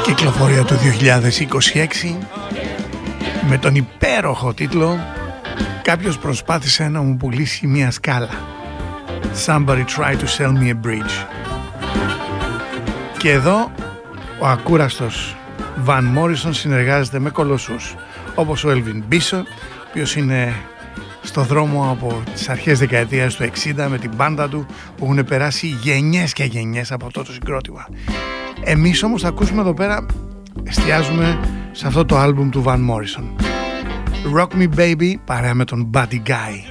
Κυκλοφορία του 2026 με τον υπέροχο τίτλο «Κάποιος προσπάθησε να μου πουλήσει μια σκάλα». Somebody tried to sell me a bridge. Και εδώ ο ακούραστος Van Morrison συνεργάζεται με κολοσσούς όπως ο Elvin Bishop, ο οποίος είναι στο δρόμο από τις αρχές δεκαετίας του 60 με την μπάντα του που έχουν περάσει γενιές και γενιές από αυτό το συγκρότημα. Εμείς όμως θα ακούσουμε εδώ πέρα, εστιάζουμε σε αυτό το άλμπουμ του Van Morrison. Rock Me Baby παρέα με τον Buddy Guy.